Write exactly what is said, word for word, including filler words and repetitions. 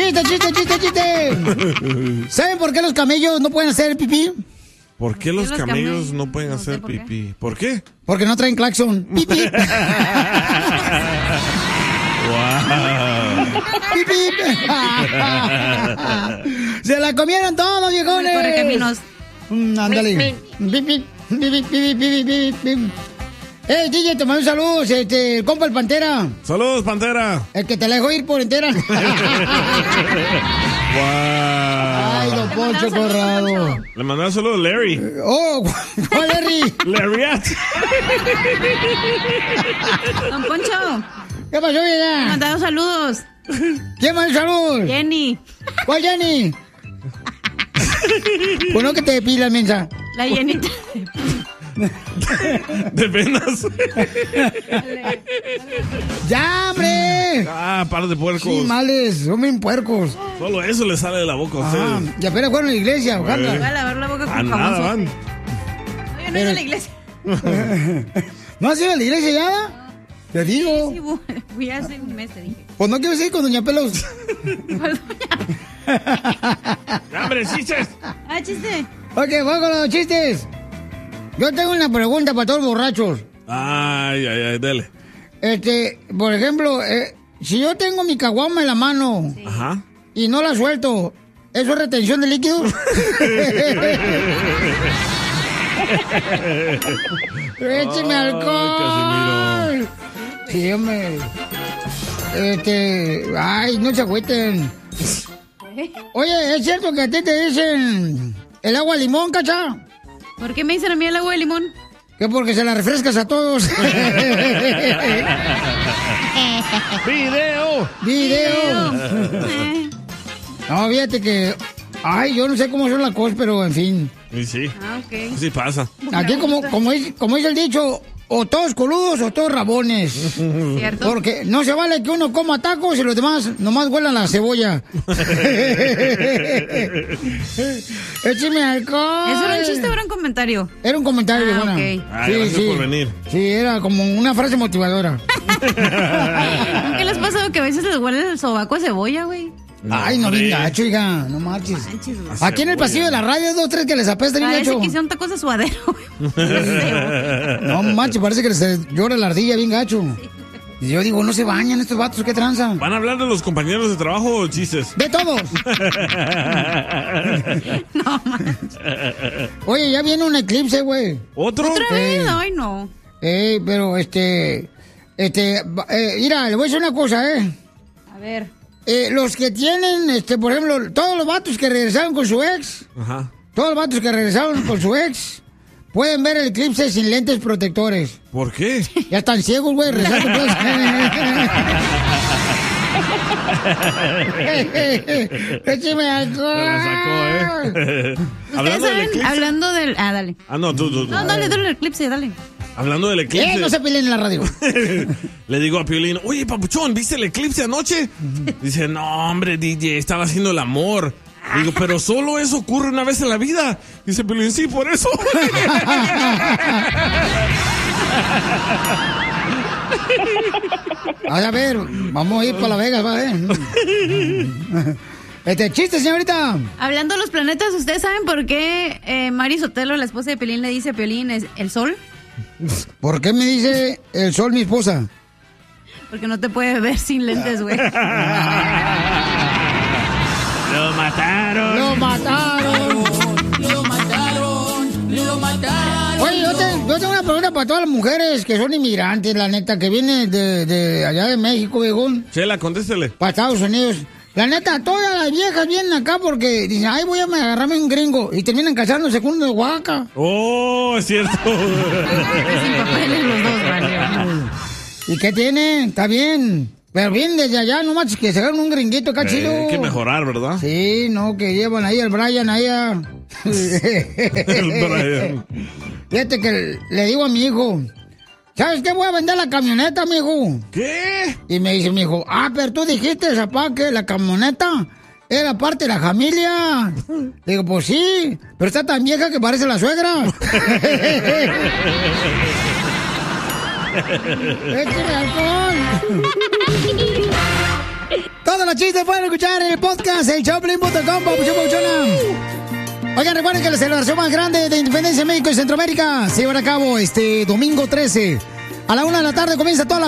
Chiste, chiste, chiste, chiste. ¿Saben por qué los camellos no pueden hacer pipí? ¿Por qué los, los camellos camellos no pueden no hacer sé por qué. pipí? ¿Por qué? Porque no traen claxon. Pipí. Wow. Pipí. Se la comieron todos, viejones. Corre caminos. Mm, ándale. Pipí, pipí, pipí, pipí, pipí. Hey, D J, te mando un saludo, este, el compa el Pantera. Saludos, Pantera. El que te la dejó ir por entera. Wow. Ay, don Poncho Corrado. Le mandó un saludo a Larry. Oh, ¿cuál Larry? Larry. Don Poncho. ¿Qué pasó, vieja? Mandado saludos. ¿Quién mandó saludos? Jenny. ¿Cuál Jenny? Bueno, que te depilas, mensa. La llenita. De venas. ¡Ya, hombre! Ah, par de puercos. Sí, males, son bien puercos. Solo eso le sale de la boca a Ah, ustedes. y apenas fueron a la iglesia, Eh. Ojanda. Voy a lavar la boca A con nada jabón. van. No, yo no he ido a la iglesia. ¿No has ido a la iglesia ya? Te digo. Sí, voy- fui hace un mes, te dije. Pues no quiero ir con Doña Pelos. ¿Cuál doña? ¡Ya, hombre, chistes! Ah, chiste. Ok, vamos con los chistes. Yo tengo una pregunta para todos los borrachos. Ay, ay, ay, dele. Este, por ejemplo, eh, si yo tengo mi caguama en la mano Ajá. y no la suelto, ¿eso es retención de líquido? ¡Écheme Ay, alcohol! Sí, hombre. Este, ay, no se agüiten. Oye, ¿es cierto que a ti te dicen el agua de limón, cacha? ¿Por qué me dicen a mí el agua de limón? Que porque se la refrescas a todos. ¡Video! ¡Video! Eh. No, fíjate que... Ay, yo no sé cómo son las cosas, pero en fin. Y sí, Ah, ok. sí pasa. Aquí como, como, es, como dice el dicho, o todos coludos o todos rabones. ¿Cierto? Porque no se vale que uno coma tacos y los demás nomás huelan la cebolla. ¡Écheme alcohol! ¿Eso era un chiste o era un comentario? Era un comentario, Ah, viejona. ok. Ay, gracias por venir. Sí, era como una frase motivadora. ¿Qué les pasa que a veces les huele el sobaco a cebolla, güey? Ay, no, hombre. bien gacho, hija, no marches. Manches, güey. Aquí en el pasillo de la radio hay dos, tres que les apesta bien Parece gacho. que hicieron tacos de suadero, güey. No manches, parece que les llora la ardilla bien gacho. Y yo digo, no se bañan estos vatos, ¿qué tranza? ¿Van a hablar de los compañeros de trabajo o chistes? ¡De todos! No, manches. Oye, ya viene un eclipse, güey. ¿Otro? ¿Otra vez? Ay, no. Eh, pero este... Este... va- Eh, mira, le voy a decir una cosa, ¿eh? A ver. Eh, los que tienen, este, por ejemplo, todos los vatos que regresaron con su ex, Ajá. todos los vatos que regresaron con su ex, pueden ver el eclipse sin lentes protectores. ¿Por qué? Ya están ciegos, güey, regresando pues. Écheme alcohol. Me la sacó, ¿eh? ¿Ustedes Hablando del saben? eclipse. Hablando del... Ah, dale. Ah, no, tú, tú, tú. No, dale, dale el eclipse, dale. Hablando del eclipse. Eh, no se peleen en la radio. Le digo a Piolín, oye, papuchón, ¿viste el eclipse anoche? Dice, no, hombre, D J, estaba haciendo el amor. Digo, pero solo eso ocurre una vez en la vida. Dice Piolín, sí, por eso. A ver, vamos a ir para Las Vegas, va, eh. Este chiste, señorita. Hablando de los planetas, ¿ustedes saben por qué eh, Mari Sotelo, la esposa de Piolín, le dice a Piolín es el sol? ¿Por qué me dice el sol mi esposa? Porque no te puede ver sin lentes, güey. Lo mataron. ¡Lo mataron! ¡Lo mataron! ¡Lo mataron! Oye, yo, te- yo tengo una pregunta para todas las mujeres que son inmigrantes, la neta, que vienen de, de allá de México, viejón, Chela, contéstele. para Estados Unidos. La neta, todas las viejas vienen acá porque dicen, ay, voy a agarrarme un gringo. Y terminan casándose con uno de Oaxaca. Oh, es cierto. Sin papeles los dos, vale. ¿Y qué tienen? Está bien. Pero vienen desde allá, no más que se hagan un gringuito acá chido. Eh, hay que mejorar, ¿verdad? Sí, no, que llevan ahí al Brian, ahí a... El Brian. Fíjate que le digo a mi hijo, ¿sabes qué? Voy a vender la camioneta, mijo. ¿Qué? Y me dice mi hijo, ah, pero tú dijiste, papá, que la camioneta era parte de la familia. Le digo, pues sí, pero está tan vieja que parece la suegra. ¡Échale alcohol! Todos los chistes pueden escuchar en el podcast, el showplin punto com, papuchón, papuchona. Oigan, recuerden que la celebración más grande de Independencia en México y Centroamérica se llevará a cabo este domingo trece. A la una de la tarde comienza toda la